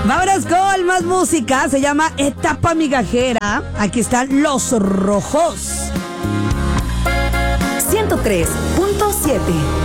Vámonos con más música. Se llama Etapa Migajera. Aquí están Los Rojos. 103.7